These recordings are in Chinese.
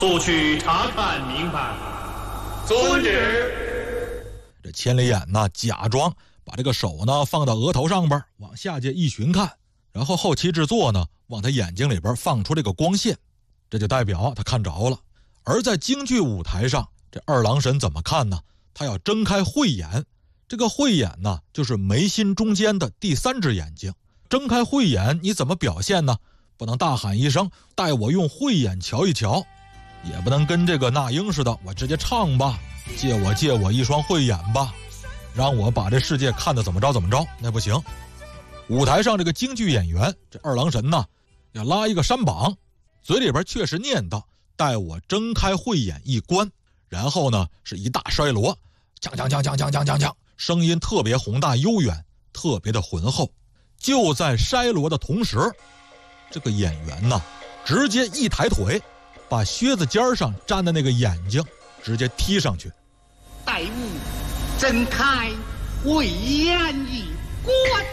速去查看明白。遵旨。 这千里眼呢，假装把这个手呢放到额头上边，往下界一寻看，然后后期制作呢，往他眼睛里边放出这个光线，这就代表他看着了。而在京剧舞台上，这二郎神怎么看呢？他要睁开慧眼，这个慧眼呢，就是眉心中间的第三只眼睛。睁开慧眼，你怎么表现呢？不能大喊一声带我用慧眼瞧一瞧，也不能跟这个那英似的，我直接唱吧，借我一双慧眼吧，让我把这世界看得怎么着怎么着，那不行。舞台上这个京剧演员，这二郎神呢，要拉一个山膀，嘴里边确实念叨待我睁开慧眼一观，然后呢是一大筛锣，锵锵锵锵锵锵锵锵，声音特别宏大悠远，特别的浑厚。就在筛锣的同时，这个演员呢直接一抬腿，把靴子尖上粘的那个眼睛直接踢上去。 待我睁开慧眼一观，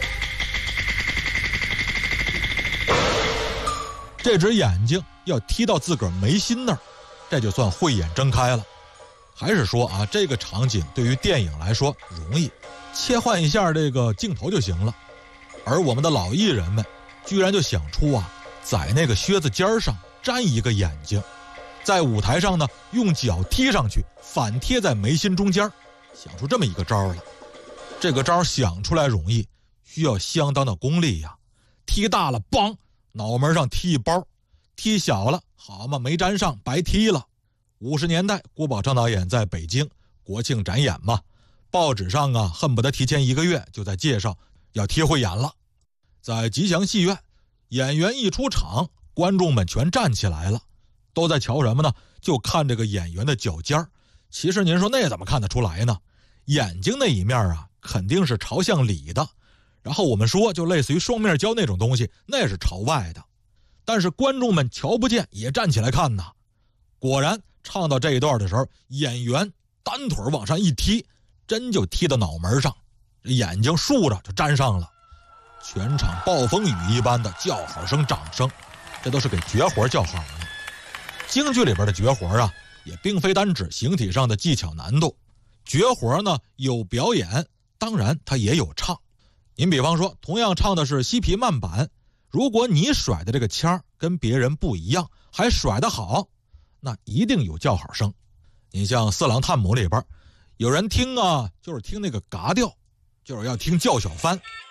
这只眼睛要踢到自个儿眉心那儿，这就算慧眼睁开了。还是说啊，这个场景对于电影来说容易，切换一下这个镜头就行了。而我们的老艺人们居然就想出啊，在那个靴子尖上粘一个眼睛，在舞台上呢用脚踢上去，反贴在眉心中间，想出这么一个招了。这个招想出来容易，需要相当的功力呀。踢大了，梆，脑门上踢一包；踢小了，好嘛，没粘上，白踢了。50年代，郭宝昌导演在北京国庆展演嘛，报纸上啊恨不得提前1个月就在介绍要贴慧眼了。在吉祥戏院，演员一出场，观众们全站起来了，都在瞧什么呢？就看这个演员的脚尖儿。其实您说那怎么看得出来呢？眼睛那一面啊，肯定是朝向里的，然后我们说就类似于双面胶那种东西，那是朝外的。但是观众们瞧不见，也站起来看呐。果然唱到这一段的时候，演员单腿往上一踢，真就踢到脑门上，眼睛竖着就粘上了。全场暴风雨一般的叫好声掌声，这都是给绝活叫好呢。京剧里边的绝活啊，也并非单指形体上的技巧难度，绝活呢有表演，当然它也有唱。您比方说同样唱的是西皮慢板，如果你甩的这个腔跟别人不一样，还甩得好，那一定有叫好声。你像四郎探母里边有人听啊，就是听那个嘎调，就是要听叫小番。